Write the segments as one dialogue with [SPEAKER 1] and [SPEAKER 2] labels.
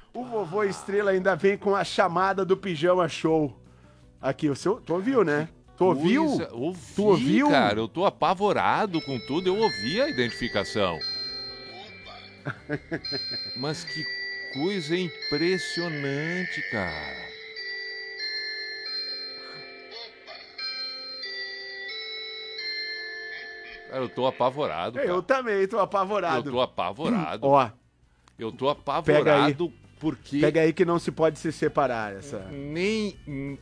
[SPEAKER 1] O Vovô Estrela ainda vem com a chamada do Pijama Show. Aqui, tu ouviu, né? Tu ouviu?
[SPEAKER 2] Ouvi,
[SPEAKER 1] tu ouviu?
[SPEAKER 2] Cara, eu tô apavorado com tudo. Eu ouvi a identificação. Mas que coisa impressionante, cara. Cara, eu tô apavorado, cara.
[SPEAKER 1] Eu também tô apavorado.
[SPEAKER 2] Eu tô apavorado.
[SPEAKER 1] Ó.
[SPEAKER 2] Eu tô apavorado porque...
[SPEAKER 1] Pega aí que não se pode se separar essa...
[SPEAKER 2] Nem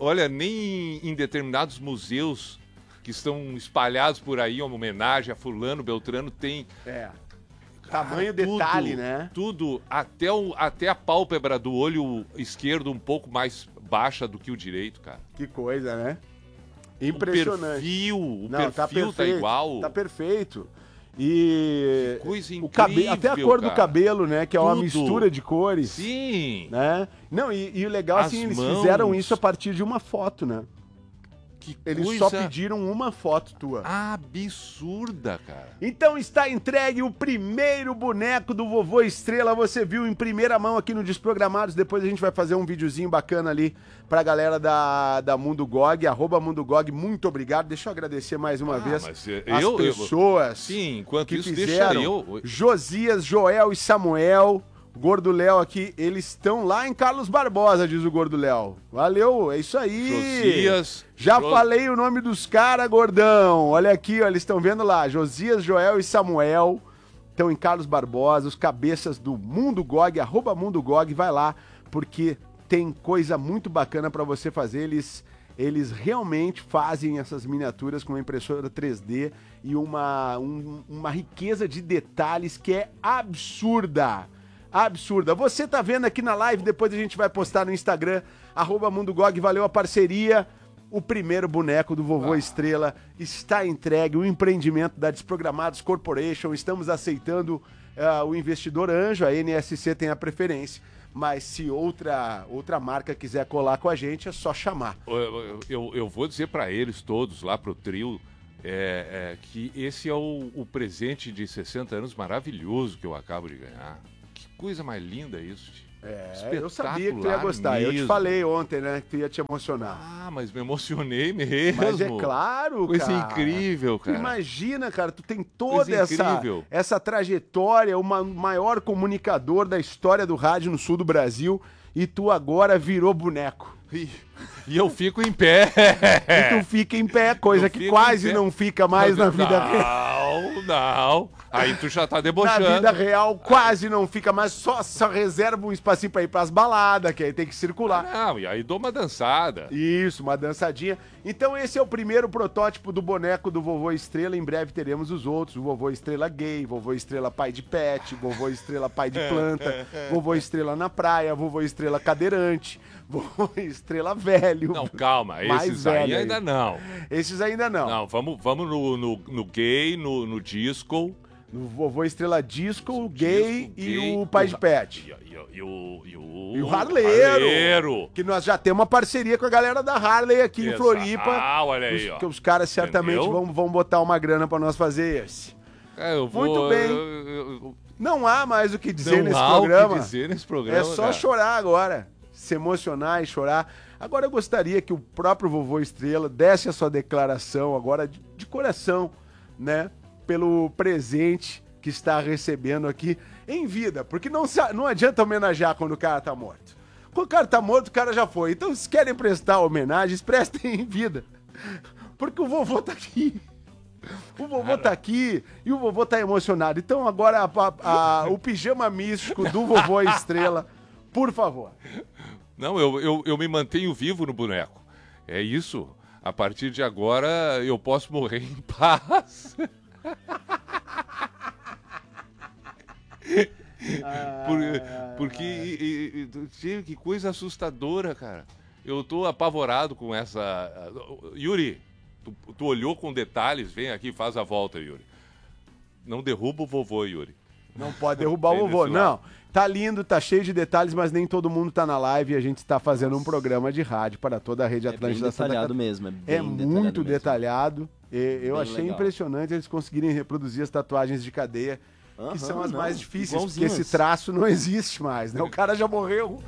[SPEAKER 2] em determinados museus que estão espalhados por aí, uma homenagem a fulano, beltrano, tem...
[SPEAKER 1] Tamanho detalhe, né?
[SPEAKER 2] Tudo, até a pálpebra do olho esquerdo um pouco mais baixa do que o direito, cara.
[SPEAKER 1] Que coisa, né? Impressionante.
[SPEAKER 2] O perfil tá igual.
[SPEAKER 1] Tá perfeito. E
[SPEAKER 2] que coisa incrível,
[SPEAKER 1] até a cor do cabelo, né? Que é uma
[SPEAKER 2] Tudo.
[SPEAKER 1] mistura de cores.
[SPEAKER 2] Sim.
[SPEAKER 1] Né? Não, e o legal, assim, eles fizeram isso a partir de uma foto, né? Eles só pediram uma foto tua.
[SPEAKER 2] Absurda, cara.
[SPEAKER 1] Então está entregue o primeiro boneco do Vovô Estrela. Você viu em primeira mão aqui no Desprogramados. Depois a gente vai fazer um videozinho bacana ali pra galera da Mundo GOG, @MundoGOG. Muito obrigado. Deixa eu agradecer mais uma vez as pessoas
[SPEAKER 2] sim, enquanto
[SPEAKER 1] que
[SPEAKER 2] isso,
[SPEAKER 1] fizeram.
[SPEAKER 2] deixa eu...
[SPEAKER 1] Josias, Joel e Samuel. Gordo Léo aqui, eles estão lá em Carlos Barbosa, diz o Gordo Léo. Valeu, é isso aí.
[SPEAKER 2] Josias.
[SPEAKER 1] Falei o nome dos caras, gordão. Olha aqui, ó, eles estão vendo lá. Josias, Joel e Samuel estão em Carlos Barbosa, os cabeças do Mundo GOG, @MundoGOG. Vai lá, porque tem coisa muito bacana para você fazer. Eles realmente fazem essas miniaturas com uma impressora 3D e uma riqueza de detalhes que é absurda. Absurda. Você tá vendo aqui na live, depois a gente vai postar no Instagram, @MundoGOG, valeu a parceria. O primeiro boneco do Vovô Estrela está entregue, o empreendimento da Desprogramados Corporation. Estamos aceitando o investidor anjo, a NSC tem a preferência. Mas se outra marca quiser colar com a gente, é só chamar.
[SPEAKER 2] Eu vou dizer para eles todos, lá pro trio, que esse é o presente de 60 anos maravilhoso que eu acabo de ganhar. Coisa mais linda isso, tio.
[SPEAKER 1] Eu sabia que tu ia gostar. Mesmo. Eu te falei ontem, né, que tu ia te emocionar.
[SPEAKER 2] Mas me emocionei mesmo.
[SPEAKER 1] Mas é claro,
[SPEAKER 2] coisa
[SPEAKER 1] cara.
[SPEAKER 2] Coisa incrível, cara.
[SPEAKER 1] Tu imagina, cara, tu tem toda essa trajetória, o maior comunicador da história do rádio no sul do Brasil, e tu agora virou boneco.
[SPEAKER 2] E eu fico em pé.
[SPEAKER 1] E tu fica em pé, coisa que quase não fica mais na vida real.
[SPEAKER 2] Não. Aí tu já tá debochando.
[SPEAKER 1] Na vida real quase não fica mais, só reserva um espacinho pra ir pras baladas, que aí tem que circular.
[SPEAKER 2] Não, e aí dou uma dançada.
[SPEAKER 1] Isso, uma dançadinha. Então esse é o primeiro protótipo do boneco do Vovô Estrela. Em breve teremos os outros. O Vovô Estrela gay, Vovô Estrela pai de pet, Vovô Estrela pai de planta, Vovô Estrela na praia, Vovô Estrela cadeirante, Vovô Estrela velho.
[SPEAKER 2] Não, calma, esses aí ainda não.
[SPEAKER 1] Esses ainda não.
[SPEAKER 2] Não, vamos no gay, no disco.
[SPEAKER 1] No Vovô Estrela Disco, gay e o pai de pet.
[SPEAKER 2] E o
[SPEAKER 1] Harleiro. Que nós já temos uma parceria com a galera da Harley aqui em Floripa.
[SPEAKER 2] Olha aí, ó.
[SPEAKER 1] Que os caras certamente vão botar uma grana pra nós fazer esse. Muito bem. Não há mais o que dizer nesse programa. É só chorar agora. Se emocionar e chorar. Agora eu gostaria que o próprio Vovô Estrela desse a sua declaração agora de coração, né? Pelo presente que está recebendo aqui em vida. Porque não adianta homenagear quando o cara tá morto. Quando o cara tá morto, o cara já foi. Então, se querem prestar homenagens, prestem em vida. Porque o vovô tá aqui. O vovô tá aqui e o vovô tá emocionado. Então, agora, o pijama místico do Vovô Estrela, por favor.
[SPEAKER 2] Não, eu me mantenho vivo no boneco. É isso. A partir de agora, eu posso morrer em paz. Porque que coisa assustadora, cara. Eu tô apavorado com essa... Yuri, tu olhou com detalhes, vem aqui, faz a volta, Yuri. Não derruba o vovô, Yuri.
[SPEAKER 1] Não pode derrubar o vovô, não. Tá lindo, tá cheio de detalhes, mas nem todo mundo tá na live e a gente está fazendo um programa de rádio para toda a rede Atlântida.
[SPEAKER 3] É bem detalhado mesmo.
[SPEAKER 1] É muito detalhado. Eu achei impressionante eles conseguirem reproduzir as tatuagens de cadeia que são as mais difíceis, porque
[SPEAKER 3] igualzinhas.
[SPEAKER 1] esse traço não existe mais, né? O cara já morreu,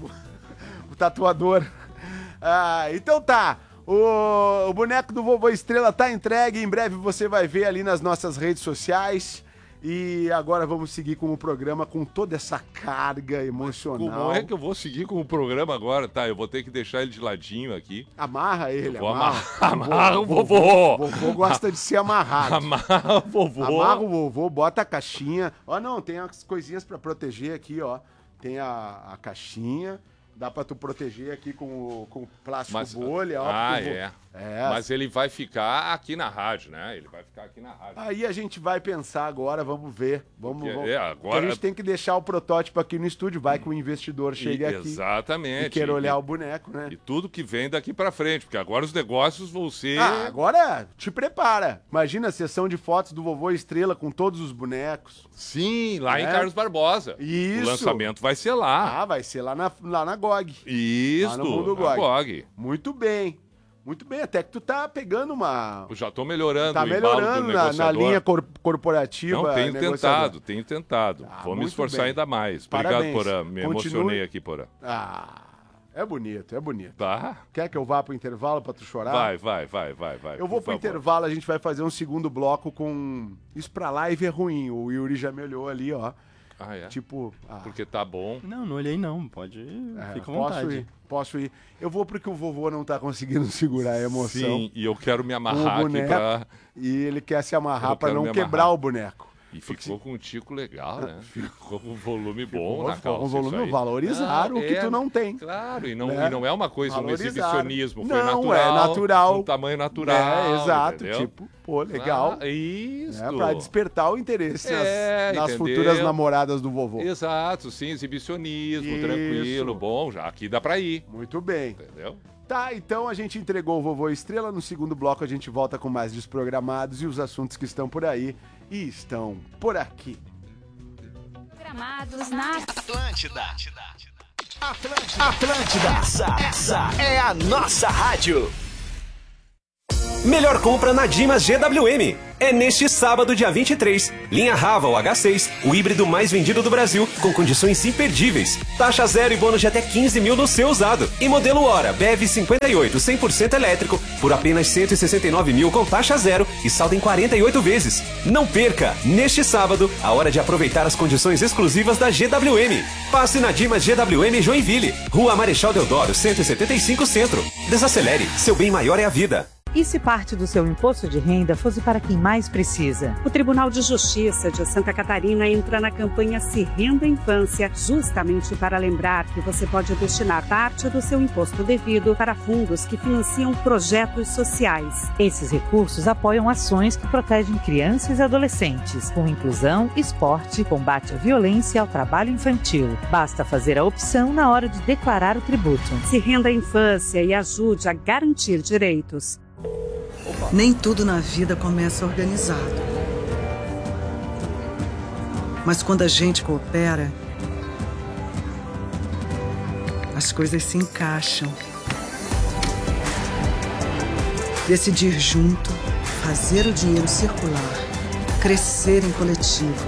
[SPEAKER 1] o tatuador. Então tá, o boneco do Vovô Estrela tá entregue, em breve você vai ver ali nas nossas redes sociais. E agora vamos seguir com o programa com toda essa carga emocional.
[SPEAKER 2] Como é que eu vou seguir com o programa agora? Tá, eu vou ter que deixar ele de ladinho aqui.
[SPEAKER 1] Amarra ele,
[SPEAKER 2] Vou
[SPEAKER 1] amarra.
[SPEAKER 2] amarra o vovô.
[SPEAKER 1] O vovô gosta de ser amarrado.
[SPEAKER 2] Amarra o vovô.
[SPEAKER 1] Amarra o vovô, bota a caixinha. Ó, não, tem as coisinhas pra proteger aqui, ó. Tem a caixinha. Dá pra tu proteger aqui com o plástico bolha, ó. Mas ele vai ficar aqui na rádio, né? Ele vai ficar aqui na rádio. Aí a gente vai pensar agora, vamos ver.
[SPEAKER 2] Agora...
[SPEAKER 1] A gente tem que deixar o protótipo aqui no estúdio, vai que o investidor chegue aqui.
[SPEAKER 2] Exatamente.
[SPEAKER 1] E queira olhar o boneco, né?
[SPEAKER 2] E tudo que vem daqui pra frente, porque agora os negócios vão ser...
[SPEAKER 1] agora te prepara. Imagina a sessão de fotos do Vovô Estrela com todos os bonecos.
[SPEAKER 2] Sim, lá em Carlos Barbosa.
[SPEAKER 1] Isso.
[SPEAKER 2] O lançamento vai ser lá.
[SPEAKER 1] Vai ser lá na GOG.
[SPEAKER 2] Isso,
[SPEAKER 1] lá no Mundo
[SPEAKER 2] GOG.
[SPEAKER 1] Muito bem. Muito bem, até que tu tá pegando uma...
[SPEAKER 2] Eu já tô melhorando
[SPEAKER 1] tá
[SPEAKER 2] o embalo do negociador.
[SPEAKER 1] na linha corporativa.
[SPEAKER 2] Não, tenho tentado. Vou me esforçar ainda mais.
[SPEAKER 1] Parabéns.
[SPEAKER 2] Obrigado, Porã. Me emocionei aqui, Porã.
[SPEAKER 1] É bonito.
[SPEAKER 2] Tá.
[SPEAKER 1] Quer que eu vá pro intervalo pra tu chorar?
[SPEAKER 2] Vai.
[SPEAKER 1] Eu vou pro intervalo, a gente vai fazer um segundo bloco com... Isso pra live é ruim, o Yuri já me olhou ali, ó. Tipo...
[SPEAKER 2] Porque tá bom.
[SPEAKER 3] Não olhei não, pode... Fica à vontade.
[SPEAKER 1] Posso ir. Eu vou porque o vovô não tá conseguindo segurar a emoção.
[SPEAKER 2] Sim, e eu quero me amarrar aqui pra...
[SPEAKER 1] E ele quer se amarrar pra não quebrar o boneco.
[SPEAKER 2] E ficou com um tico legal, né? Ficou com um volume bom na calça.
[SPEAKER 1] Um volume valorizaram o que tu não tem.
[SPEAKER 2] Claro, e não é uma coisa, um exibicionismo. Foi
[SPEAKER 1] natural. É natural.
[SPEAKER 2] Um tamanho natural.
[SPEAKER 1] Exato.
[SPEAKER 2] Entendeu?
[SPEAKER 1] Tipo, legal.
[SPEAKER 2] Isso.
[SPEAKER 1] Pra despertar o interesse nas futuras namoradas do vovô.
[SPEAKER 2] Exato, sim, exibicionismo, tranquilo, bom, já aqui dá pra ir.
[SPEAKER 1] Muito bem.
[SPEAKER 2] Entendeu?
[SPEAKER 1] Tá, então a gente entregou o Vovô Estrela. No segundo bloco a gente volta com mais Desprogramados e os assuntos que estão por aí e estão por aqui.
[SPEAKER 4] Programados na
[SPEAKER 5] Atlântida. Essa é a nossa rádio. Melhor compra na Dimas GWM. É neste sábado, dia 23. Linha Raval H6, o híbrido mais vendido do Brasil, com condições imperdíveis. Taxa zero e bônus de até 15 mil no seu usado. E modelo Hora BEV 58 100% elétrico por apenas 169 mil com taxa zero e saldo em 48 vezes. Não perca! Neste sábado, a hora de aproveitar as condições exclusivas da GWM. Passe na Dimas GWM Joinville, Rua Marechal Deodoro 175 Centro. Desacelere, seu bem maior é a vida.
[SPEAKER 6] E se parte do seu imposto de renda fosse para quem mais precisa?
[SPEAKER 7] O Tribunal de Justiça de Santa Catarina entra na campanha Se Renda Infância, justamente para lembrar que você pode destinar parte do seu imposto devido para fundos que financiam projetos sociais.
[SPEAKER 6] Esses recursos apoiam ações que protegem crianças e adolescentes, com inclusão, esporte, combate à violência e ao trabalho infantil. Basta fazer a opção na hora de declarar o tributo.
[SPEAKER 7] Se renda à infância e ajude a garantir direitos.
[SPEAKER 8] Nem tudo na vida começa organizado. Mas quando a gente coopera, as coisas se encaixam. Decidir junto, fazer o dinheiro circular, crescer em coletivo.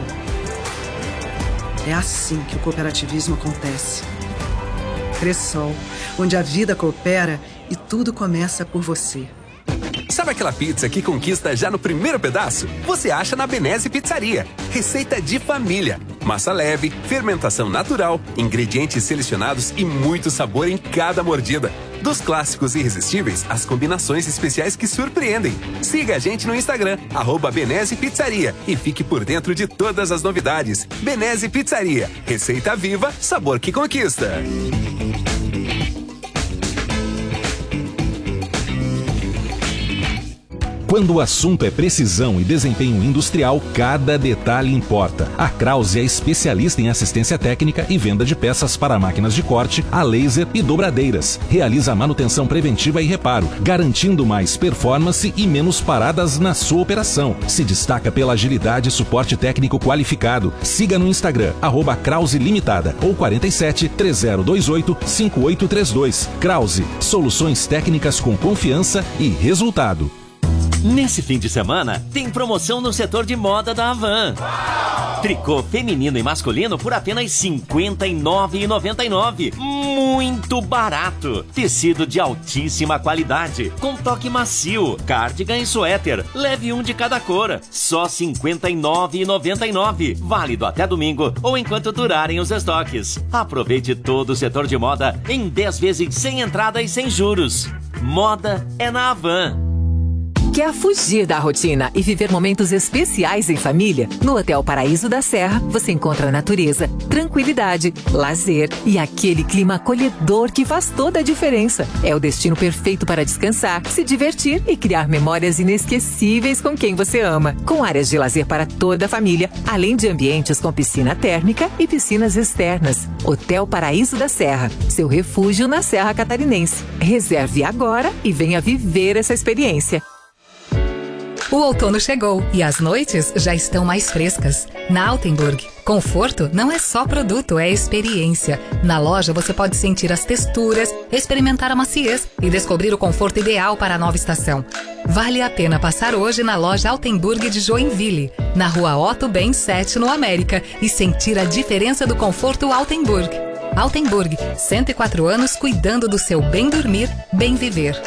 [SPEAKER 8] É assim que o cooperativismo acontece. Cressol, onde a vida coopera e tudo começa por você.
[SPEAKER 5] Sabe aquela pizza que conquista já no primeiro pedaço? Você acha na Benese Pizzaria. Receita de família. Massa leve, fermentação natural, ingredientes selecionados e muito sabor em cada mordida. Dos clássicos irresistíveis às combinações especiais que surpreendem. Siga a gente no Instagram, @Benese Pizzaria, e fique por dentro de todas as novidades. Benese Pizzaria. Receita viva, sabor que conquista.
[SPEAKER 9] Quando o assunto é precisão e desempenho industrial, cada detalhe importa. A Krause é especialista em assistência técnica e venda de peças para máquinas de corte, a laser e dobradeiras. Realiza manutenção preventiva e reparo, garantindo mais performance e menos paradas na sua operação. Se destaca pela agilidade e suporte técnico qualificado. Siga no Instagram, @Krause Limitada ou 47 3028 5832. Krause, soluções técnicas com confiança e resultado.
[SPEAKER 4] Nesse fim de semana, tem promoção no setor de moda da Havan. Tricô feminino e masculino por apenas R$ 59,99. Muito barato. Tecido de altíssima qualidade, com toque macio, cardigan e suéter. Leve um de cada cor. Só R$ 59,99. Válido até domingo ou enquanto durarem os estoques. Aproveite todo o setor de moda em 10 vezes sem entrada e sem juros. Moda é na Havan.
[SPEAKER 10] Quer fugir da rotina e viver momentos especiais em família? No Hotel Paraíso da Serra, você encontra natureza, tranquilidade, lazer e aquele clima acolhedor que faz toda a diferença. É o destino perfeito para descansar, se divertir e criar memórias inesquecíveis com quem você ama. Com áreas de lazer para toda a família, além de ambientes com piscina térmica e piscinas externas. Hotel Paraíso da Serra, seu refúgio na Serra Catarinense. Reserve agora e venha viver essa experiência.
[SPEAKER 11] O outono chegou e as noites já estão mais frescas. Na Altenburg, conforto não é só produto, é experiência. Na loja você pode sentir as texturas, experimentar a maciez e descobrir o conforto ideal para a nova estação. Vale a pena passar hoje na loja Altenburg de Joinville, na rua Otto Ben 7, no América, e sentir a diferença do conforto Altenburg. Altenburg, 104 anos cuidando do seu bem dormir, bem viver.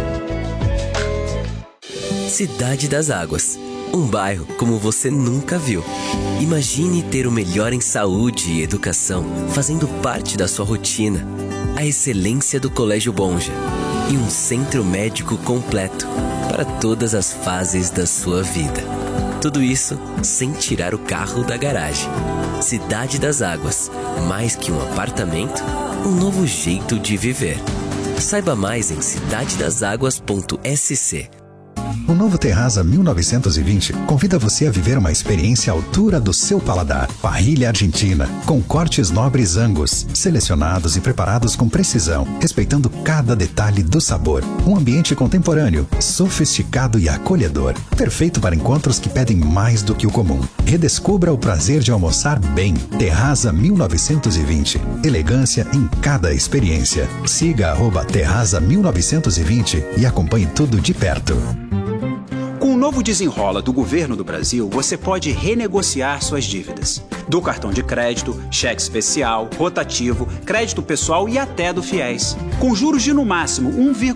[SPEAKER 12] Cidade das Águas. Um bairro como você nunca viu. Imagine ter o melhor em saúde e educação, fazendo parte da sua rotina. A excelência do Colégio Bonja. E um centro médico completo para todas as fases da sua vida. Tudo isso sem tirar o carro da garagem. Cidade das Águas. Mais que um apartamento, um novo jeito de viver. Saiba mais em cidadedaságuas.sc.
[SPEAKER 13] O novo Terraza 1920 convida você a viver uma experiência à altura do seu paladar. Parrilha argentina, com cortes nobres Angus, selecionados e preparados com precisão, respeitando cada detalhe do sabor. Um ambiente contemporâneo, sofisticado e acolhedor. Perfeito para encontros que pedem mais do que o comum. Redescubra o prazer de almoçar bem. Terraza 1920. Elegância em cada experiência. Siga @Terraza 1920 e acompanhe tudo de perto.
[SPEAKER 14] Com o novo Desenrola do Governo do Brasil, você pode renegociar suas dívidas. Do cartão de crédito, cheque especial, rotativo, crédito pessoal e até do FIES. Com juros de no máximo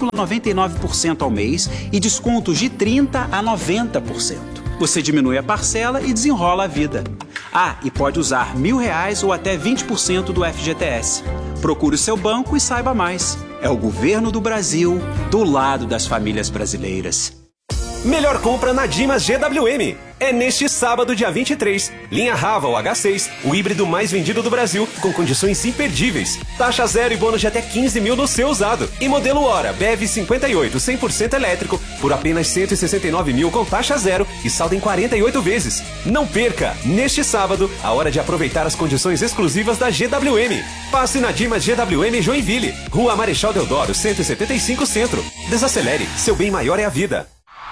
[SPEAKER 14] 1,99% ao mês e descontos de 30% a 90%. Você diminui a parcela e desenrola a vida. Ah, e pode usar R$1.000 ou até 20% do FGTS. Procure o seu banco e saiba mais. É o Governo do Brasil, do lado das famílias brasileiras.
[SPEAKER 5] Melhor compra na Dimas GWM. É neste sábado, dia 23. Linha Haval H6, o híbrido mais vendido do Brasil, com condições imperdíveis. Taxa zero e bônus de até 15 mil no seu usado. E modelo Hora BEV 58, 100% elétrico, por apenas 169 mil com taxa zero e saldo em 48 vezes. Não perca! Neste sábado, a hora de aproveitar as condições exclusivas da GWM. Passe na Dimas GWM Joinville, Rua Marechal Deodoro, 175 Centro. Desacelere, seu bem maior é a vida.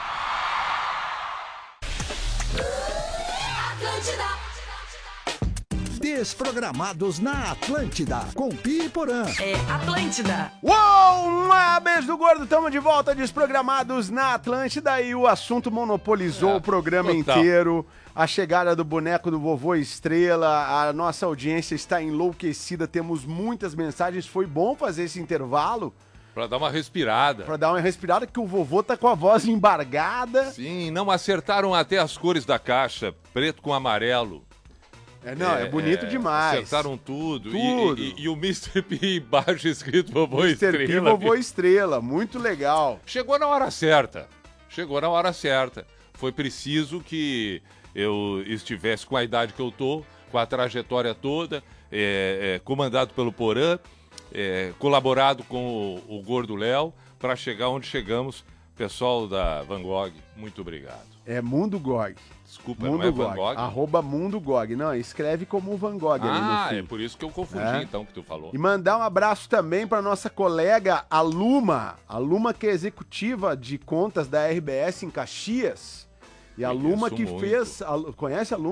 [SPEAKER 15] Desprogramados na Atlântida, com Pi e Porã.
[SPEAKER 16] É Atlântida.
[SPEAKER 1] Uou! Beijo do gordo, tamo de volta, Desprogramados na Atlântida, e o assunto monopolizou o programa inteiro. A chegada do boneco do Vovô Estrela, a nossa audiência está enlouquecida, temos muitas mensagens, foi bom fazer esse intervalo.
[SPEAKER 2] Pra dar uma respirada.
[SPEAKER 1] Pra dar uma respirada, que o vovô tá com a voz embargada.
[SPEAKER 2] Sim, não acertaram até as cores da caixa, preto com amarelo.
[SPEAKER 1] É bonito demais.
[SPEAKER 2] Acertaram tudo. E o Mr. P embaixo escrito Vovô Estrela.
[SPEAKER 1] Mr. P Vovô Estrela, muito legal.
[SPEAKER 2] Chegou na hora certa. Foi preciso que eu estivesse com a idade que eu tô, com a trajetória toda, comandado pelo Porã, colaborado com o Gordo Léo, para chegar onde chegamos. Pessoal da Van Gogh, muito obrigado.
[SPEAKER 1] É Mundo Gog.
[SPEAKER 2] Desculpa,
[SPEAKER 1] Mundo
[SPEAKER 2] não é Van Gogh?
[SPEAKER 1] @ Mundo Gog. Não, escreve como Van Gogh ali no fim.
[SPEAKER 2] É por isso que eu confundi, então, que tu falou.
[SPEAKER 1] E mandar um abraço também para nossa colega, a Luma, que é executiva de contas da RBS em Caxias. E a Luma que fez... Conhece a Luma?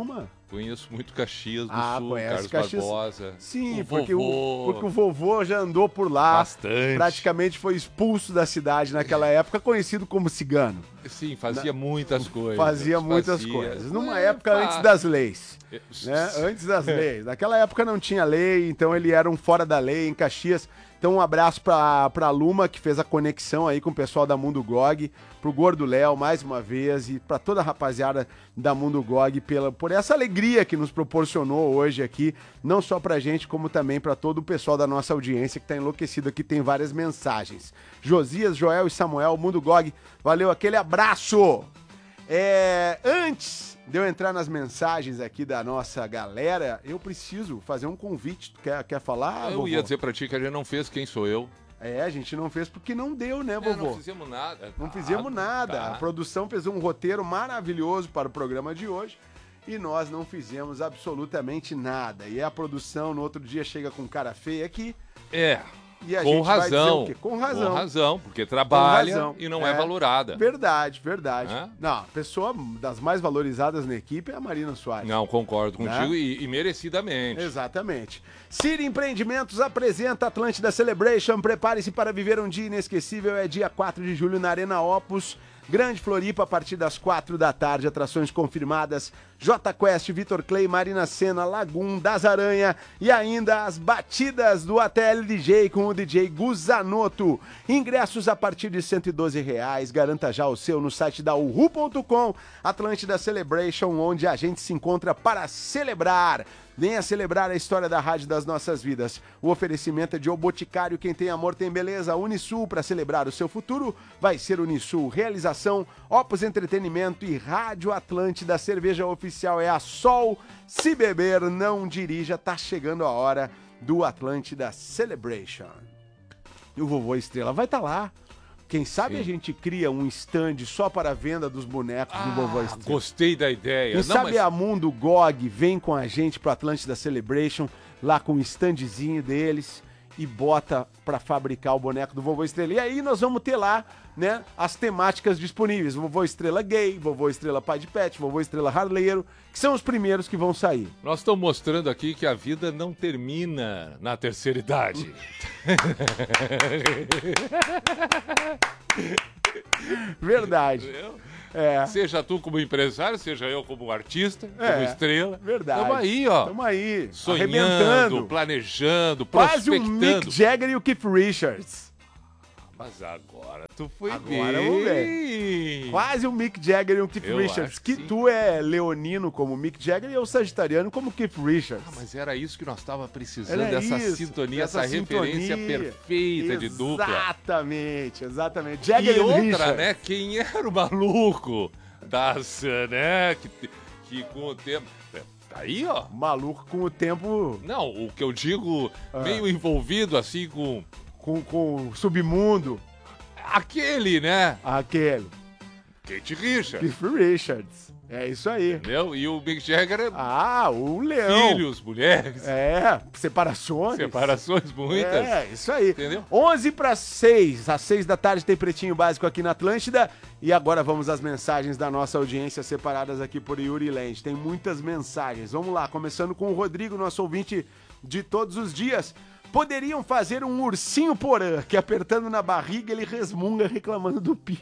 [SPEAKER 2] Conheço muito Caxias do Sul, Carlos
[SPEAKER 1] Caxias...
[SPEAKER 2] Barbosa.
[SPEAKER 1] Sim, porque o vovô já andou por lá.
[SPEAKER 2] Bastante.
[SPEAKER 1] Praticamente foi expulso da cidade naquela época, conhecido como cigano.
[SPEAKER 2] Sim, fazia muitas coisas.
[SPEAKER 1] Fazia muitas coisas. Numa época antes das leis. Né? Antes das leis. Naquela época não tinha lei, então ele era um fora da lei em Caxias. Então um abraço pra Luma, que fez a conexão aí com o pessoal da Mundo GOG, pro Gordo Léo, mais uma vez, e pra toda a rapaziada da Mundo GOG por essa alegria que nos proporcionou hoje aqui, não só pra gente, como também pra todo o pessoal da nossa audiência que tá enlouquecido aqui, tem várias mensagens. Josias, Joel e Samuel, Mundo GOG, valeu, aquele abraço! Antes de eu entrar nas mensagens aqui da nossa galera, eu preciso fazer um convite. Tu quer falar,
[SPEAKER 2] Eu
[SPEAKER 1] vovô?
[SPEAKER 2] ia dizer pra ti que a gente não fez Quem Sou Eu.
[SPEAKER 1] A gente não fez porque não deu, né, vovô?
[SPEAKER 2] Não fizemos nada.
[SPEAKER 1] Não fizemos nada.
[SPEAKER 2] Tá.
[SPEAKER 1] A produção fez um roteiro maravilhoso para o programa de hoje e nós não fizemos absolutamente nada. E a produção no outro dia chega com cara feia aqui. E a
[SPEAKER 2] com
[SPEAKER 1] gente vai dizer
[SPEAKER 2] razão.
[SPEAKER 1] o quê? Com razão.
[SPEAKER 2] Com razão, porque trabalha
[SPEAKER 1] Com razão.
[SPEAKER 2] e não é valorada.
[SPEAKER 1] Verdade.
[SPEAKER 2] É?
[SPEAKER 1] Não, a pessoa das mais valorizadas na equipe é a Marina Soares.
[SPEAKER 2] Não, concordo contigo
[SPEAKER 1] Né?
[SPEAKER 2] e merecidamente.
[SPEAKER 1] Exatamente. Ciri Empreendimentos apresenta Atlântida Celebration. Prepare-se para viver um dia inesquecível. É dia 4 de julho na Arena Opus. Grande Floripa, a partir das 4 da tarde. Atrações confirmadas. J Quest, Vitor Clay, Marina Sena, Lagum, Das Aranha e ainda as batidas do ATL DJ com o DJ Guzanoto. Ingressos a partir de R$112. Garanta já o seu no site da uhu.com. Atlântida Celebration, onde a gente se encontra para celebrar. Venha celebrar a história da rádio das nossas vidas. O oferecimento é de O Boticário, quem tem amor tem beleza. Unisul, para celebrar o seu futuro, vai ser Unisul. Realização, Opus Entretenimento e Rádio Atlântida. Cerveja oficial é a Sol. Se beber, não dirija. Tá chegando a hora do Atlântida Celebration. E o Vovô Estrela vai estar lá. Quem sabe a gente cria um stand só para a venda dos bonecos do Vovô Estrela.
[SPEAKER 2] Gostei da ideia.
[SPEAKER 1] Quem sabe a Mundo GOG vem com a gente pro Atlântida Celebration, lá com o standzinho deles, e bota para fabricar o boneco do Vovô Estrela. E aí nós vamos ter lá, né, as temáticas disponíveis. Vovô Estrela gay, Vovô Estrela pai de pet, Vovô Estrela harleiro, que são os primeiros que vão sair.
[SPEAKER 2] Nós estamos mostrando aqui que a vida não termina na terceira idade.
[SPEAKER 1] Verdade.
[SPEAKER 2] Seja tu como empresário, seja eu como artista, como estrela.
[SPEAKER 1] Verdade.
[SPEAKER 2] Tamo aí, ó.
[SPEAKER 1] Tamo aí.
[SPEAKER 2] Sonhando,
[SPEAKER 1] arrebentando.
[SPEAKER 2] Planejando,
[SPEAKER 1] Quase
[SPEAKER 2] prospectando.
[SPEAKER 1] o Mick Jagger e o Keith Richards.
[SPEAKER 2] Mas agora tu foi
[SPEAKER 1] Agora
[SPEAKER 2] bem.
[SPEAKER 1] vamos ver. Quase o Mick Jagger e o Keith
[SPEAKER 2] Eu
[SPEAKER 1] Richards.
[SPEAKER 2] acho
[SPEAKER 1] Que
[SPEAKER 2] sim.
[SPEAKER 1] tu é leonino como Mick Jagger e eu sagitariano como Keith Richards.
[SPEAKER 2] Mas era isso que nós estava precisando,
[SPEAKER 1] Era
[SPEAKER 2] essa
[SPEAKER 1] isso,
[SPEAKER 2] sintonia,
[SPEAKER 1] essa
[SPEAKER 2] essa referência
[SPEAKER 1] sintonia.
[SPEAKER 2] perfeita de dupla.
[SPEAKER 1] Exatamente. Jagger
[SPEAKER 2] E outra,
[SPEAKER 1] Richards.
[SPEAKER 2] né? Quem era o maluco das, né? Que com o tempo... Tá aí, ó.
[SPEAKER 1] Maluco com o tempo...
[SPEAKER 2] Não, o que eu digo, meio envolvido assim com
[SPEAKER 1] o submundo.
[SPEAKER 2] Aquele, né?
[SPEAKER 1] Aquele.
[SPEAKER 2] Kate Richards.
[SPEAKER 1] Keith Richards. É isso aí.
[SPEAKER 2] Entendeu? E o Mick Jagger...
[SPEAKER 1] o leão.
[SPEAKER 2] Filhos, mulheres.
[SPEAKER 1] Separações.
[SPEAKER 2] Separações muitas.
[SPEAKER 1] É, isso aí.
[SPEAKER 2] Entendeu?
[SPEAKER 1] 11:06. Às 6 da tarde tem Pretinho Básico aqui na Atlântida. E agora vamos às mensagens da nossa audiência separadas aqui por Yuri Land. Tem muitas mensagens. Vamos lá, começando com o Rodrigo, nosso ouvinte de todos os dias. Poderiam fazer um ursinho porã, que apertando na barriga ele resmunga reclamando do pi.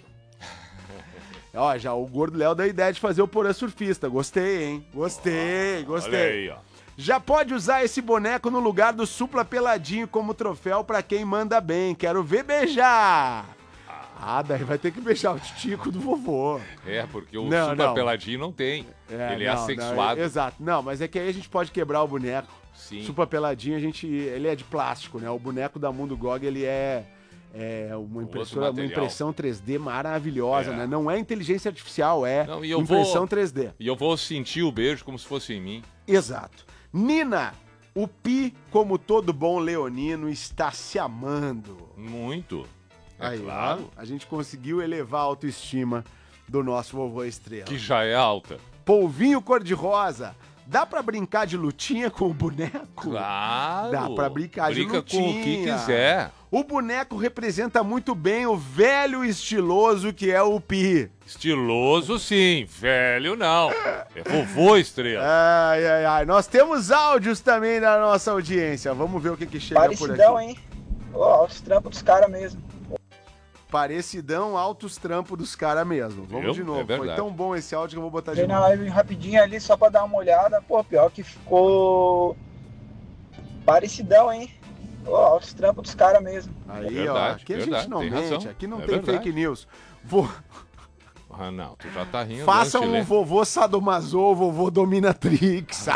[SPEAKER 1] Ó, já o Gordo Léo deu a ideia de fazer o porã surfista. Gostei, hein? Gostei.
[SPEAKER 2] Olha aí, ó.
[SPEAKER 1] Já pode usar esse boneco no lugar do Supla Peladinho como troféu pra quem manda bem. Quero ver beijar. Daí vai ter que beijar o titico do vovô.
[SPEAKER 2] É, porque o
[SPEAKER 1] Não,
[SPEAKER 2] Super
[SPEAKER 1] não.
[SPEAKER 2] Peladinho não tem. Ele é assexuado.
[SPEAKER 1] Exato. Não, mas é que aí a gente pode quebrar o boneco.
[SPEAKER 2] Sim.
[SPEAKER 1] Super Peladinho, ele é de plástico, né? O boneco da Mundo GOG, ele é uma impressão 3D maravilhosa, né? Não é inteligência artificial, impressão 3D.
[SPEAKER 2] E eu vou sentir o beijo como se fosse em mim.
[SPEAKER 1] Exato. Nina, o Pi, como todo bom leonino, está se amando.
[SPEAKER 2] Muito.
[SPEAKER 1] Aí,
[SPEAKER 2] claro.
[SPEAKER 1] A gente conseguiu elevar a autoestima do nosso Vovô Estrela.
[SPEAKER 2] Que já é alta.
[SPEAKER 1] Polvinho cor-de-rosa. Dá pra brincar de lutinha com o boneco?
[SPEAKER 2] Claro.
[SPEAKER 1] Dá pra brincar de lutinha.
[SPEAKER 2] Brinca com o que quiser.
[SPEAKER 1] O boneco representa muito bem o velho estiloso que é o Pi.
[SPEAKER 2] Estiloso sim, velho não. É vovô Estrela.
[SPEAKER 1] Ai. Nós temos áudios também da nossa audiência. Vamos ver o que chega
[SPEAKER 16] Parecidão,
[SPEAKER 1] por aqui.
[SPEAKER 16] Hein? Altos trampos dos caras mesmo.
[SPEAKER 1] Parecidão, altos trampos dos caras mesmo. Vamos de novo.
[SPEAKER 2] É verdade.
[SPEAKER 1] Foi tão bom esse áudio que eu vou botar de
[SPEAKER 16] Vem
[SPEAKER 1] novo.
[SPEAKER 16] na live rapidinho ali só pra dar uma olhada. Pô, pior que ficou parecidão, hein? Altos trampos dos caras mesmo.
[SPEAKER 1] Aí,
[SPEAKER 2] verdade,
[SPEAKER 1] aqui a gente não
[SPEAKER 2] tem
[SPEAKER 1] mente,
[SPEAKER 2] razão.
[SPEAKER 1] aqui não
[SPEAKER 2] É
[SPEAKER 1] tem
[SPEAKER 2] verdade.
[SPEAKER 1] fake news.
[SPEAKER 2] Ah, não, tu já tá rindo.
[SPEAKER 1] Faça
[SPEAKER 2] antes,
[SPEAKER 1] um
[SPEAKER 2] né?
[SPEAKER 1] vovô sadomaso, vovô dominatrix.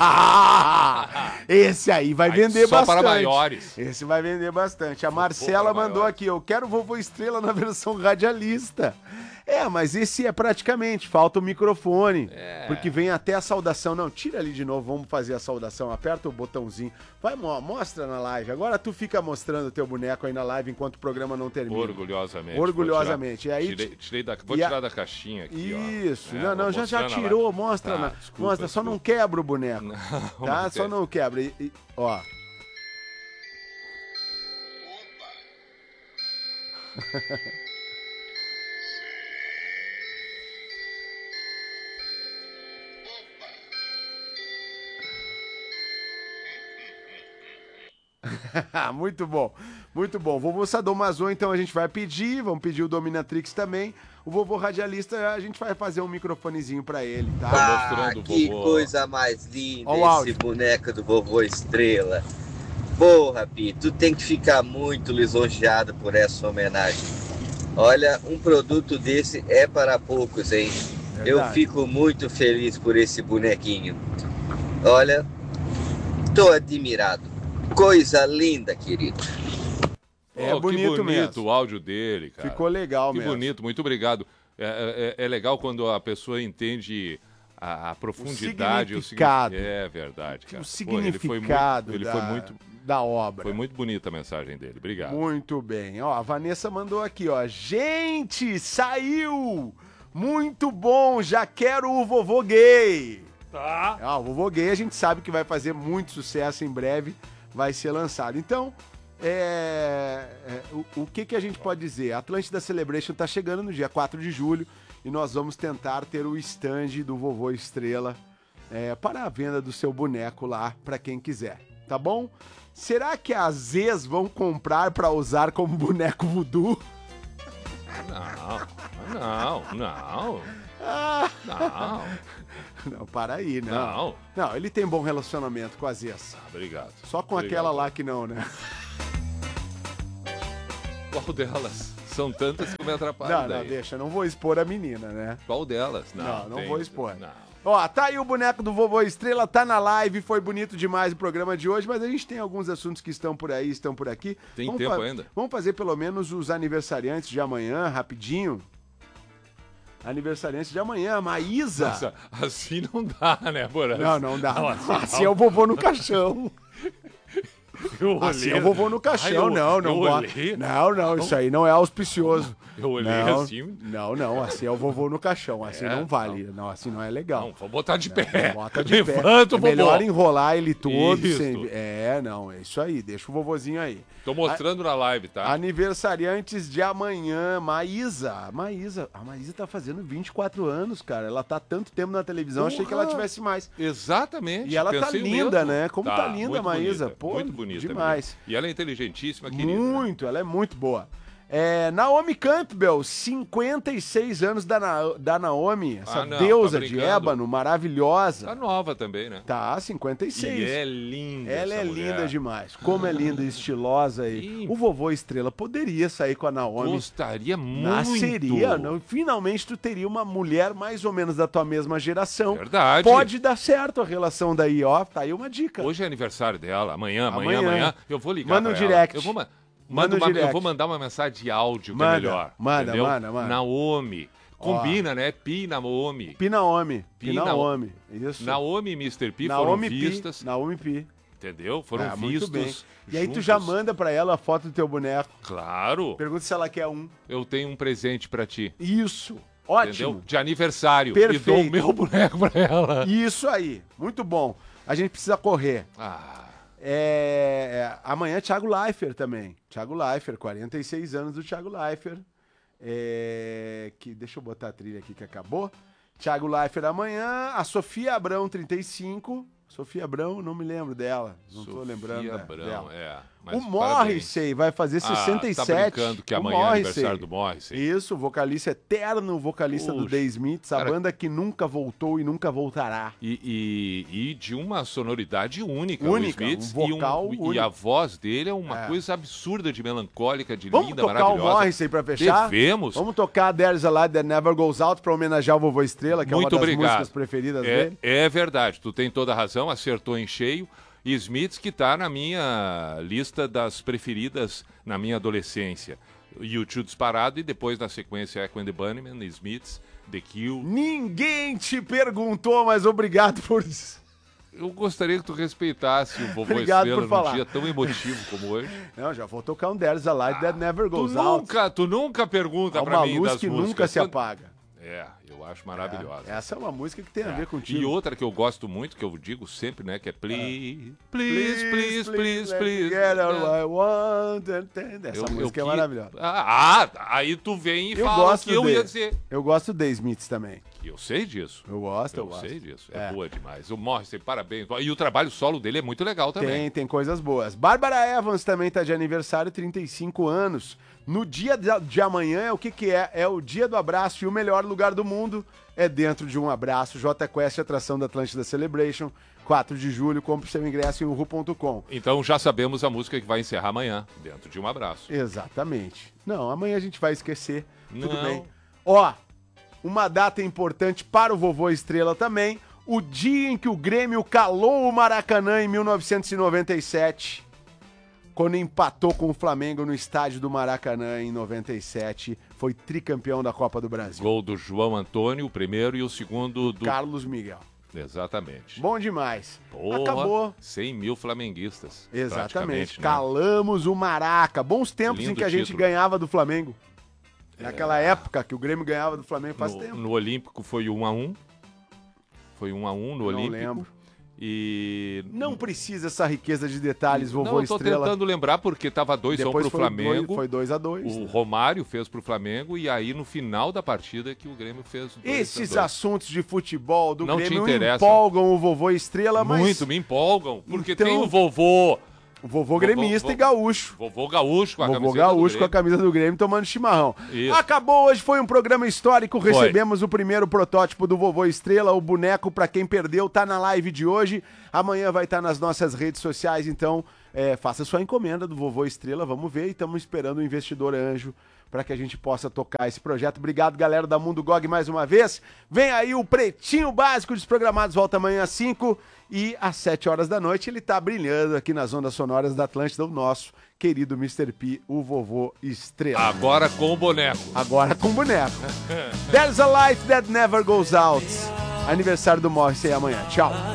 [SPEAKER 1] Esse aí vai vender
[SPEAKER 2] só
[SPEAKER 1] bastante.
[SPEAKER 2] para maiores.
[SPEAKER 1] Esse vai vender bastante. A Marcela mandou aqui, eu quero vovô Estrela na versão radialista. Mas esse é praticamente, falta o microfone, porque vem até a saudação. Não, tira ali de novo, vamos fazer a saudação, aperta o botãozinho. Vai, mostra na live. Agora tu fica mostrando o teu boneco aí na live enquanto o programa não termina.
[SPEAKER 2] Orgulhosamente.
[SPEAKER 1] Orgulhosamente. E aí,
[SPEAKER 2] vou tirar da caixinha aqui,
[SPEAKER 1] isso,
[SPEAKER 2] ó.
[SPEAKER 1] não, já tirou, mostra, mostra, só não quebra o boneco, tá? Só não quebra, ó. Muito bom, muito bom. Vovô Sadomaso, então a gente vai pedir, vamos pedir o Dominatrix também. O vovô radialista, a gente vai fazer um microfonezinho pra ele, tá?
[SPEAKER 17] Ah, que coisa mais linda
[SPEAKER 1] Ó, o
[SPEAKER 17] esse
[SPEAKER 1] áudio.
[SPEAKER 17] boneco do vovô Estrela. Porra, Pi, tu tem que ficar muito lisonjeado por essa homenagem. Olha, um produto desse é para poucos, hein?
[SPEAKER 1] Verdade.
[SPEAKER 17] Eu fico muito feliz por esse bonequinho. Olha, tô admirado. Coisa linda, querido.
[SPEAKER 1] É bonito
[SPEAKER 2] que bonito
[SPEAKER 1] mesmo.
[SPEAKER 2] o áudio dele, cara.
[SPEAKER 1] Ficou legal
[SPEAKER 2] que
[SPEAKER 1] mesmo.
[SPEAKER 2] Que bonito, muito obrigado. É legal quando a pessoa entende a profundidade.
[SPEAKER 1] O significado.
[SPEAKER 2] É verdade, cara.
[SPEAKER 1] O significado
[SPEAKER 2] ele foi muito
[SPEAKER 1] da obra.
[SPEAKER 2] Foi muito bonita a mensagem dele. Obrigado.
[SPEAKER 1] Muito bem. Ó, a Vanessa mandou aqui, ó. Gente, saiu! Muito bom, já quero o vovô gay.
[SPEAKER 2] Tá.
[SPEAKER 1] O vovô gay a gente sabe que vai fazer muito sucesso em breve, vai ser lançado. Então, o que a gente pode dizer? A Atlântida Celebration tá chegando no dia 4 de julho e nós vamos tentar ter o stand do vovô Estrela para a venda do seu boneco lá, para quem quiser, tá bom? Será que as ex vão comprar para usar como boneco voodoo?
[SPEAKER 2] Não.
[SPEAKER 1] Não, para aí, não. Não, ele tem bom relacionamento com as ex.
[SPEAKER 2] Obrigado.
[SPEAKER 1] Só com aquela lá que não, né?
[SPEAKER 2] Qual delas? São tantas que me atrapalham.
[SPEAKER 1] Não, deixa, não vou expor a menina, né?
[SPEAKER 2] Qual delas?
[SPEAKER 1] Não vou expor. Ó, tá aí o boneco do vovô Estrela, tá na live, foi bonito demais o programa de hoje, mas a gente tem alguns assuntos que estão por aí, estão por aqui.
[SPEAKER 2] Tem tempo ainda.
[SPEAKER 1] Vamos fazer pelo menos os aniversariantes de amanhã, rapidinho. Aniversariante de amanhã, a Maísa.
[SPEAKER 2] Nossa, assim não dá, né, Borã?
[SPEAKER 1] Não dá. Assim é o vovô no caixão. Assim é o vovô no caixão, não bota. Não, isso aí não é auspicioso.
[SPEAKER 2] Eu olhei assim.
[SPEAKER 1] Não, assim é o vovô no caixão, assim não vale. Não, assim não é legal.
[SPEAKER 2] Não, vou botar de pé.
[SPEAKER 1] Bota de pé.
[SPEAKER 2] Levanta o vovô.
[SPEAKER 1] Melhor enrolar ele todo.
[SPEAKER 2] Isso.
[SPEAKER 1] É isso aí, deixa o vovozinho aí.
[SPEAKER 2] Tô mostrando na live, tá?
[SPEAKER 1] Aniversariantes de amanhã, Maísa. A Maísa tá fazendo 24 anos, cara. Ela tá há tanto tempo na televisão, achei que ela tivesse mais.
[SPEAKER 2] Exatamente.
[SPEAKER 1] E ela tá
[SPEAKER 2] pensei
[SPEAKER 1] linda,
[SPEAKER 2] mesmo.
[SPEAKER 1] né? Como tá linda a Maísa.
[SPEAKER 2] Bonita,
[SPEAKER 1] Pô,
[SPEAKER 2] muito bonita.
[SPEAKER 1] demais.
[SPEAKER 2] Mesmo. E ela é inteligentíssima, querida.
[SPEAKER 1] Muito, ela é muito boa. Naomi Campbell, 56 anos da Naomi, essa deusa de ébano maravilhosa.
[SPEAKER 2] Tá nova também, né?
[SPEAKER 1] Tá, 56.
[SPEAKER 2] E é linda.
[SPEAKER 1] Ela é linda demais. Como é linda e estilosa aí. O vovô Estrela poderia sair com a Naomi.
[SPEAKER 2] Gostaria muito.
[SPEAKER 1] Seria, finalmente tu teria uma mulher mais ou menos da tua mesma geração.
[SPEAKER 2] Verdade.
[SPEAKER 1] Pode dar certo a relação daí, ó. Tá aí uma dica.
[SPEAKER 2] Hoje é aniversário dela, amanhã. Eu vou ligar
[SPEAKER 1] Manda
[SPEAKER 2] pra
[SPEAKER 1] um
[SPEAKER 2] ela.
[SPEAKER 1] direct.
[SPEAKER 2] Eu vou mandar uma mensagem de áudio que é melhor.
[SPEAKER 1] Manda.
[SPEAKER 2] Naomi. Combina, né? Pi Naomi. Isso. Naomi e Mr. P foram vistas.
[SPEAKER 1] Naomi Pi.
[SPEAKER 2] Entendeu? Foram vistos.
[SPEAKER 1] Bem. E aí tu já manda pra ela a foto do teu boneco.
[SPEAKER 2] Claro.
[SPEAKER 1] Pergunta se ela quer um.
[SPEAKER 2] Eu tenho um presente pra ti.
[SPEAKER 1] Isso. Ótimo.
[SPEAKER 2] Entendeu? De aniversário.
[SPEAKER 1] Perfeito.
[SPEAKER 2] E dou o meu boneco pra ela.
[SPEAKER 1] Isso aí. Muito bom. A gente precisa correr. Amanhã, Thiago Leifert também. Thiago Leifert, 46 anos do Thiago Leifert. Deixa eu botar a trilha aqui que acabou. Thiago Leifert amanhã. A Sofia Abrão, 35. Sofia Abrão, não me lembro dela. Não tô lembrando dela. O Morrissey vai fazer 67.
[SPEAKER 2] Tá brincando que amanhã é aniversário do Morrissey.
[SPEAKER 1] Isso, vocalista eterno, vocalista do The Smiths, a banda que nunca voltou e nunca voltará.
[SPEAKER 2] E de uma sonoridade única,
[SPEAKER 1] Única,
[SPEAKER 2] o Smiths,
[SPEAKER 1] um vocal
[SPEAKER 2] e
[SPEAKER 1] único.
[SPEAKER 2] a voz dele é uma coisa absurda de melancólica, de
[SPEAKER 1] Vamos
[SPEAKER 2] linda,
[SPEAKER 1] tocar
[SPEAKER 2] maravilhosa.
[SPEAKER 1] o Morrissey pra fechar?
[SPEAKER 2] Devemos.
[SPEAKER 1] Vamos tocar There's a Light That Never Goes Out pra homenagear o Vovô Estrela, que é uma das músicas preferidas dele.
[SPEAKER 2] É verdade, tu tem toda a razão, acertou em cheio. E Smiths, que tá na minha lista das preferidas na minha adolescência. U2 disparado e depois na sequência Echo and the Bunnymen, Smiths, The Cure.
[SPEAKER 1] Ninguém te perguntou, mas obrigado por...
[SPEAKER 2] Eu gostaria que tu respeitasse o Vovô
[SPEAKER 1] Obrigado
[SPEAKER 2] Estrela
[SPEAKER 1] por falar.
[SPEAKER 2] num dia tão emotivo como hoje.
[SPEAKER 1] Não, já vou tocar um There's a Light That Never Goes Out.
[SPEAKER 2] Tu nunca pergunta pra mim das músicas.
[SPEAKER 1] Uma luz que nunca se apaga.
[SPEAKER 2] Eu acho maravilhosa.
[SPEAKER 1] Essa é uma música que tem a ver contigo.
[SPEAKER 2] E outra que eu gosto muito, que eu digo sempre, né, que é Please, please, please, please, please.
[SPEAKER 1] Get all I want. Essa música é maravilhosa.
[SPEAKER 2] Aí tu vem e
[SPEAKER 1] Eu
[SPEAKER 2] fala
[SPEAKER 1] gosto
[SPEAKER 2] que eu ia dizer.
[SPEAKER 1] Eu gosto do The Smiths também.
[SPEAKER 2] Eu sei disso.
[SPEAKER 1] Eu gosto.
[SPEAKER 2] Eu sei disso. É boa demais. O Morrissey, parabéns. E o trabalho solo dele é muito legal também.
[SPEAKER 1] Tem coisas boas. Bárbara Evans também tá de aniversário, 35 anos. No dia de amanhã, o que é? É o dia do abraço e o melhor lugar do mundo é dentro de um abraço. J Quest, atração da Atlântida Celebration, 4 de julho, compre seu ingresso em uhu.com.
[SPEAKER 2] Então já sabemos a música que vai encerrar amanhã, dentro de um abraço.
[SPEAKER 1] Exatamente. Não, amanhã a gente vai esquecer. Tudo
[SPEAKER 2] Não.
[SPEAKER 1] bem. Uma data importante para o Vovô Estrela também. O dia em que o Grêmio calou o Maracanã em 1997. Quando empatou com o Flamengo no estádio do Maracanã em 97, foi tricampeão da Copa do Brasil.
[SPEAKER 2] Gol do João Antônio, o primeiro, e o segundo do...
[SPEAKER 1] Carlos Miguel.
[SPEAKER 2] Exatamente.
[SPEAKER 1] Bom demais.
[SPEAKER 2] Porra,
[SPEAKER 1] Acabou.
[SPEAKER 2] 100 mil flamenguistas.
[SPEAKER 1] Exatamente.
[SPEAKER 2] Né?
[SPEAKER 1] Calamos o Maraca. Bons tempos
[SPEAKER 2] Lindo
[SPEAKER 1] em que a gente
[SPEAKER 2] título.
[SPEAKER 1] ganhava do Flamengo. Naquela época que o Grêmio ganhava do Flamengo faz tempo.
[SPEAKER 2] No Olímpico foi 1-1. Foi 1-1 no Olímpico.
[SPEAKER 1] Não lembro.
[SPEAKER 2] E...
[SPEAKER 1] Não precisa essa riqueza de detalhes, Vovô
[SPEAKER 2] Não, eu tô
[SPEAKER 1] Estrela.
[SPEAKER 2] tentando lembrar porque tava 2-1 pro Flamengo.
[SPEAKER 1] Foi 2-2.
[SPEAKER 2] O Romário fez pro Flamengo e aí no final da partida que o Grêmio fez 2-2.
[SPEAKER 1] Esses assuntos de futebol do
[SPEAKER 2] Não
[SPEAKER 1] Grêmio
[SPEAKER 2] te interessa.
[SPEAKER 1] empolgam o Vovô Estrela, mas...
[SPEAKER 2] Muito, me empolgam. Porque
[SPEAKER 1] Então,
[SPEAKER 2] tem o vovô...
[SPEAKER 1] O vovô gremista e gaúcho.
[SPEAKER 2] Vovô gaúcho com a
[SPEAKER 1] Vovô
[SPEAKER 2] camiseta
[SPEAKER 1] gaúcho
[SPEAKER 2] do
[SPEAKER 1] com a camisa do Grêmio tomando chimarrão.
[SPEAKER 2] Isso.
[SPEAKER 1] Acabou, hoje foi um programa histórico,
[SPEAKER 2] Foi.
[SPEAKER 1] recebemos o primeiro protótipo do Vovô Estrela, o boneco, pra quem perdeu, tá na live de hoje, amanhã vai estar nas nossas redes sociais, então faça sua encomenda do Vovô Estrela, vamos ver, e estamos esperando o investidor anjo para que a gente possa tocar esse projeto. Obrigado, galera da Mundo GOG, mais uma vez. Vem aí o Pretinho Básico Desprogramados, volta amanhã às 5 e às 7 horas da noite. Ele tá brilhando aqui nas ondas sonoras da Atlântida, o nosso querido Mr. P, o Vovô Estrela.
[SPEAKER 2] Agora com o boneco.
[SPEAKER 1] Agora com o boneco. There's a light that never goes out. Aniversário do Morrissey amanhã. Tchau.